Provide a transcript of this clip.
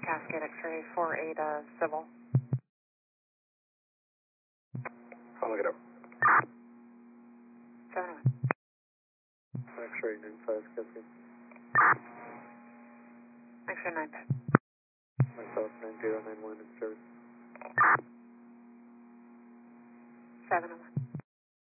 Cascade X-ray 48 civil. I'll look it up. 71. X-ray 95 Cascade. X-ray 95. Myself